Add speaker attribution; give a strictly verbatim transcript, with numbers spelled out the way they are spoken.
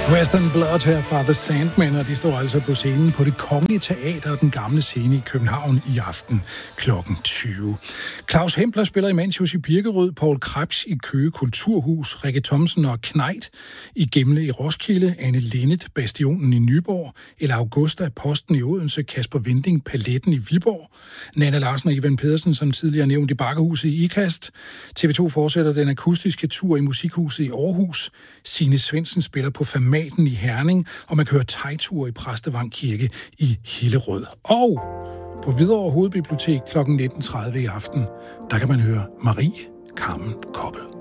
Speaker 1: Western Blood her fra The Sandmen, og de står altså på scenen på Det Kongelige Teater og Den Gamle Scene i København i aften klokken tyve. Claus Hempler spiller i Mantius i Birkerød, Paul Krebs i Køge Kulturhus, Rikke Thomsen og Knejt i Gemle i Roskilde, Anne Linnet Bastionen i Nyborg, eller Augusta Posten i Odense, Kasper Vinding Paletten i Viborg, Nanna Larsen og Ivan Pedersen, som tidligere nævnt i Bakkehuset i Ikast. T V to fortsætter den akustiske tur i Musikhuset i Aarhus. Signe Svendsen spiller på Formaten i Herning, og man kører tegtur i Præstevang Kirke i Hillerød. Og på Hvidovre Hovedbibliotek klokken nitten tredive i aften, der kan man høre Marie Carmen Koppel.